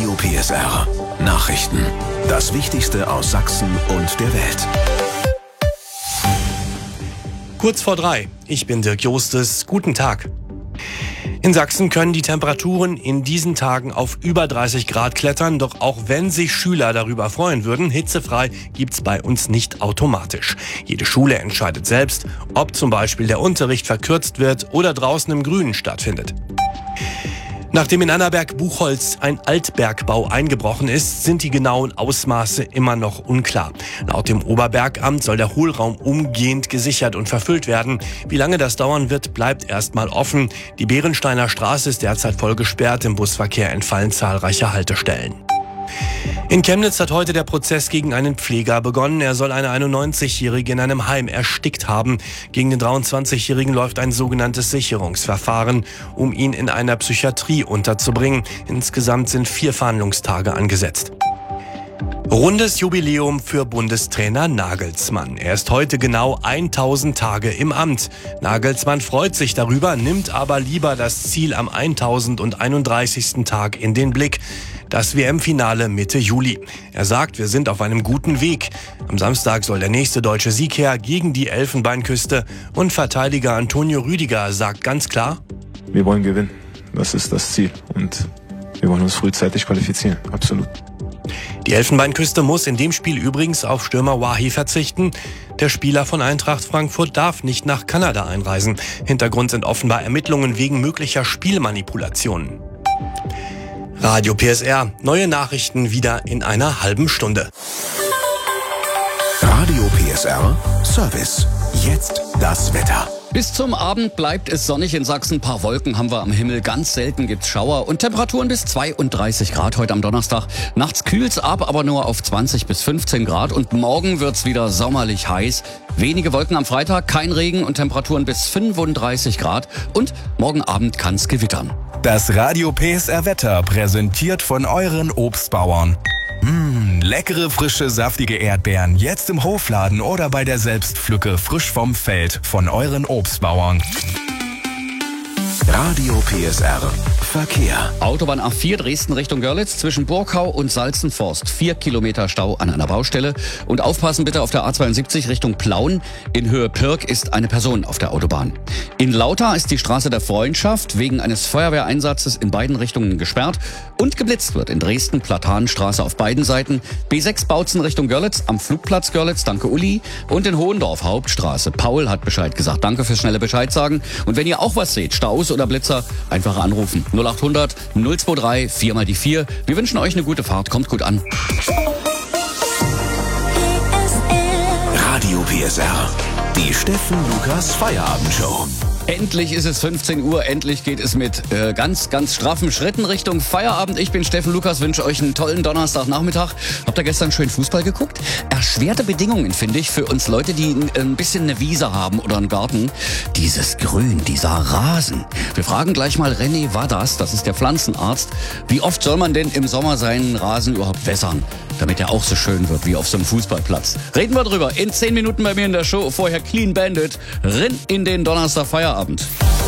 Radio PSR. Nachrichten. Das Wichtigste aus Sachsen und der Welt. Kurz vor 3. Ich bin Dirk Jostes. Guten Tag. In Sachsen können die Temperaturen in diesen Tagen auf über 30 Grad klettern. Doch auch wenn sich Schüler darüber freuen würden, hitzefrei gibt's bei uns nicht automatisch. Jede Schule entscheidet selbst, ob zum Beispiel der Unterricht verkürzt wird oder draußen im Grünen stattfindet. Nachdem in Annaberg-Buchholz ein Altbergbau eingebrochen ist, sind die genauen Ausmaße immer noch unklar. Laut dem Oberbergamt soll der Hohlraum umgehend gesichert und verfüllt werden. Wie lange das dauern wird, bleibt erstmal offen. Die Bärensteiner Straße ist derzeit voll gesperrt. Im Busverkehr entfallen zahlreiche Haltestellen. In Chemnitz hat heute der Prozess gegen einen Pfleger begonnen. Er soll eine 91-Jährige in einem Heim erstickt haben. Gegen den 23-Jährigen läuft ein sogenanntes Sicherungsverfahren, um ihn in einer Psychiatrie unterzubringen. Insgesamt sind 4 Verhandlungstage angesetzt. Rundes Jubiläum für Bundestrainer Nagelsmann. Er ist heute genau 1000 Tage im Amt. Nagelsmann freut sich darüber, nimmt aber lieber das Ziel am 1031. Tag in den Blick. Das WM-Finale Mitte Juli. Er sagt, wir sind auf einem guten Weg. Am Samstag soll der nächste deutsche Sieg her gegen die Elfenbeinküste. Und Verteidiger Antonio Rüdiger sagt ganz klar: Wir wollen gewinnen. Das ist das Ziel. Und wir wollen uns frühzeitig qualifizieren. Absolut. Die Elfenbeinküste muss in dem Spiel übrigens auf Stürmer Wahi verzichten. Der Spieler von Eintracht Frankfurt darf nicht nach Kanada einreisen. Hintergrund sind offenbar Ermittlungen wegen möglicher Spielmanipulationen. Radio PSR. Neue Nachrichten wieder in einer halben Stunde. Radio PSR Service. Jetzt das Wetter. Bis zum Abend bleibt es sonnig in Sachsen. Ein paar Wolken haben wir am Himmel. Ganz selten gibt's Schauer und Temperaturen bis 32 Grad heute am Donnerstag. Nachts kühlt's ab, aber nur auf 20 bis 15 Grad. Und morgen wird's wieder sommerlich heiß. Wenige Wolken am Freitag, kein Regen und Temperaturen bis 35 Grad. Und morgen Abend kann's gewittern. Das Radio PSR Wetter präsentiert von euren Obstbauern. Leckere, frische, saftige Erdbeeren jetzt im Hofladen oder bei der Selbstpflücke frisch vom Feld von euren Obstbauern. Radio PSR Verkehr. Autobahn A4 Dresden Richtung Görlitz zwischen Burkau und Salzenforst. 4 Kilometer Stau an einer Baustelle. Und aufpassen bitte auf der A72 Richtung Plauen. In Höhe Pirk ist eine Person auf der Autobahn. In Lauter ist die Straße der Freundschaft wegen eines Feuerwehreinsatzes in beiden Richtungen gesperrt. Und geblitzt wird in Dresden Platanenstraße auf beiden Seiten. B6 Bautzen Richtung Görlitz am Flugplatz Görlitz, danke Uli. Und in Hohendorf Hauptstraße. Paul hat Bescheid gesagt, danke fürs schnelle Bescheid sagen. Und wenn ihr auch was seht, Staus oder Blitzer, einfach anrufen. 0800 023 4 mal die 4. Wir wünschen euch eine gute Fahrt. Kommt gut an. Radio PSR. Die Steffen Lukas Feierabendshow. Endlich ist es 15 Uhr, endlich geht es mit ganz straffen Schritten Richtung Feierabend. Ich bin Steffen Lukas, wünsche euch einen tollen Donnerstagnachmittag. Habt ihr gestern schön Fußball geguckt? Erschwerte Bedingungen, finde ich, für uns Leute, die ein bisschen eine Wiese haben oder einen Garten. Dieses Grün, dieser Rasen. Wir fragen gleich mal René Wadas, das ist der Pflanzenarzt. Wie oft soll man denn im Sommer seinen Rasen überhaupt wässern, damit er auch so schön wird wie auf so einem Fußballplatz? Reden wir drüber in 10 Minuten bei mir in der Show. Vorher Clean Bandit, Rinn in den Donnerstag Feierabend.